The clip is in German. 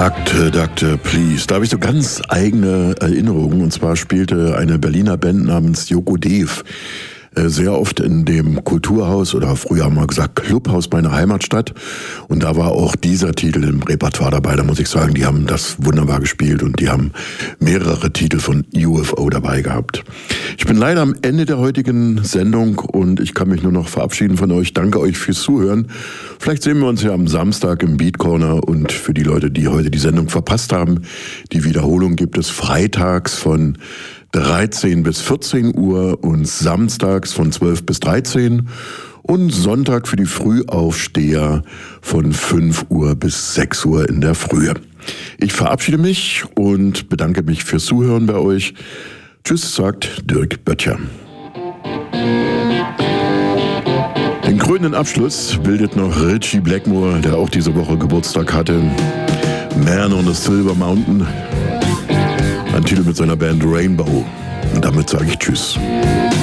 Dr. Please. Da habe ich so ganz eigene Erinnerungen. Und zwar spielte eine Berliner Band namens Yoko Dev sehr oft in dem Kulturhaus oder früher haben wir gesagt Clubhaus meiner Heimatstadt. Und da war auch dieser Titel im Repertoire dabei. Da muss ich sagen, die haben das wunderbar gespielt und die haben mehrere Titel von UFO dabei gehabt. Ich bin leider am Ende der heutigen Sendung und ich kann mich nur noch verabschieden von euch. Danke euch fürs Zuhören. Vielleicht sehen wir uns ja am Samstag im Beat Corner und für die Leute, die heute die Sendung verpasst haben, die Wiederholung gibt es freitags von 13 bis 14 Uhr und samstags von 12 bis 13 und Sonntag für die Frühaufsteher von 5 Uhr bis 6 Uhr in der Frühe. Ich verabschiede mich und bedanke mich fürs Zuhören bei euch. Tschüss, sagt Dirk Böttcher. Den krönenden Abschluss bildet noch Ritchie Blackmore, der auch diese Woche Geburtstag hatte. Man on the Silver Mountain. Ein Titel mit seiner Band Rainbow. Und damit sage ich Tschüss.